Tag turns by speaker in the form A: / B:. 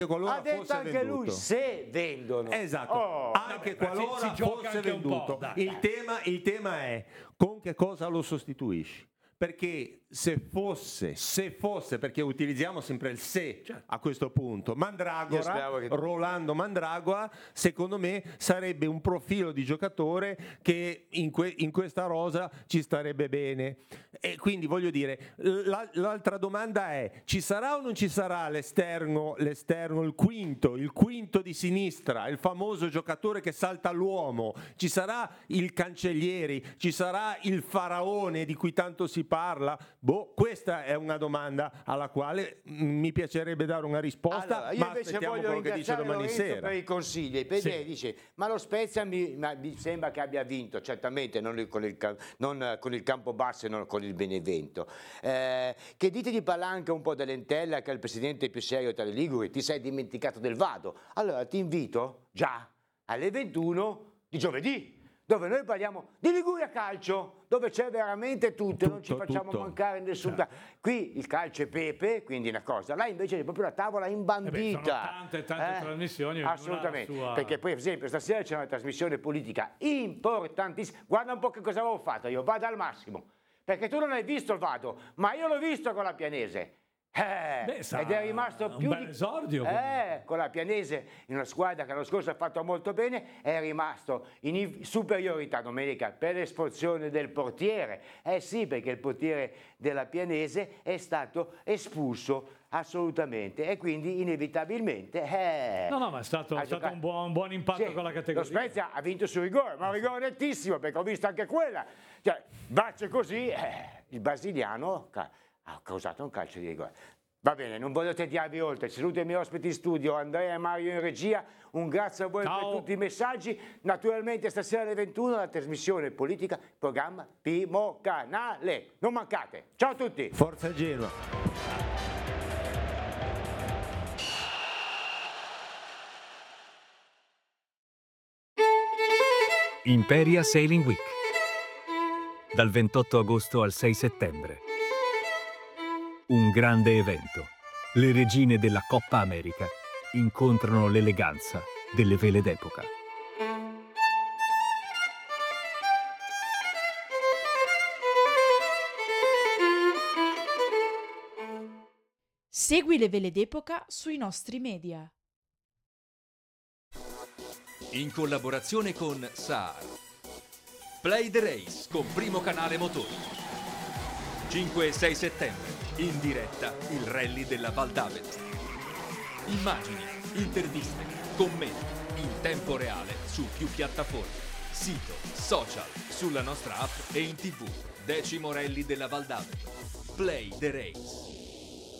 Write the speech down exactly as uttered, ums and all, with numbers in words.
A: qualora
B: ha detto
A: fosse
B: anche
A: venduto.
B: lui se vendono.
A: Esatto,
B: Oh,
A: anche
C: vabbè,
A: qualora
C: si- si gioca
A: fosse
C: anche un po',
A: venduto.
C: dai.
A: il, tema, il tema è con che cosa lo sostituisci. Perché se fosse, se fosse, perché utilizziamo sempre il se a questo punto,
B: Io
A: Mandragora,
B: speravo che-
A: Rolando Mandragora, secondo me sarebbe un profilo di giocatore che in, que- in questa rosa ci starebbe bene. E quindi voglio dire, la- l'altra domanda è: ci sarà o non ci sarà l'esterno, l'esterno, il quinto, il quinto di sinistra, il famoso giocatore che salta l'uomo? Ci sarà il Cancellieri? Ci sarà il faraone di cui tanto si parla? Boh, questa è una domanda alla quale mm, mi piacerebbe dare una risposta,
B: Allora, io
A: ma
B: invece
A: aspettiamo
B: voglio
A: quello che dice
B: ringraziare
A: domani
B: Lorenzo
A: sera.
B: per i consigli, perché
C: Sì.
B: dice ma lo Spezia mi, ma mi sembra che abbia vinto, certamente non il- con il, ca- non eh, con il Campobasso e non con il Benevento. Eh, che dite di Palanca un po' dell'Entella, che è il presidente più serio tra le Liguri? Ti sei dimenticato del Vado? Allora ti invito già alle ventuno di giovedì, dove noi parliamo di Liguria Calcio, dove c'è veramente tutto, e non ci
A: Tutto,
B: facciamo
A: tutto.
B: mancare nessun
C: Certo.
B: ca- Qui il calcio è pepe, quindi una cosa, là invece è proprio la tavola
C: Eh beh,
B: imbandita.
C: sono tante, tante trasmissioni, ognuna ha la
B: Assolutamente,
C: sua-
B: perché poi per esempio stasera c'è una trasmissione politica importantissima. Guarda un po' che cosa avevo fatto, io vado al massimo, perché tu non hai visto il Vado, ma io l'ho visto con la Pianese. Eh,
C: Beh, sa-
B: ed è rimasto
C: un
B: più
C: bel
B: di
C: esordio,
B: eh, con la Pianese in una squadra che l'anno scorso ha fatto molto bene, è rimasto in in- superiorità domenica per l'espulsione del portiere. Eh sì, perché il portiere della Pianese è stato espulso assolutamente e quindi inevitabilmente eh,
C: No, no, ma è stato,
B: ha
C: è stato
B: giocato-
C: un, buon, un buon impatto
B: Sì,
C: con la
B: lo
C: categoria.
B: Spezia ha vinto sul rigore, ma un rigore nettissimo, perché ho visto anche quella. Cioè, bacia così, eh, il brasiliano ca- ha causato un calcio di rigore. Va bene, non voglio tediarvi oltre. Saluto i miei ospiti in studio, Andrea e Mario in regia. Un grazie a voi
C: Ciao.
B: per tutti i messaggi. Naturalmente stasera alle ventuno la trasmissione politica, programma Primo Canale. Non mancate. Ciao a tutti.
A: Forza Genoa.
D: Imperia Sailing Week. Dal ventotto agosto al sei settembre. Un grande evento. Le regine della Coppa America incontrano l'eleganza delle vele d'epoca.
E: Segui le vele d'epoca sui nostri media.
F: In collaborazione con Saar. Play the Race con Primo Canale Motori. cinque e sei settembre, in diretta il rally della Val d'Avelta. Immagini, interviste, commenti, in tempo reale su più piattaforme. Sito, social, sulla nostra app e in tv. Decimo rally della Val d'Avelta. Play the Race.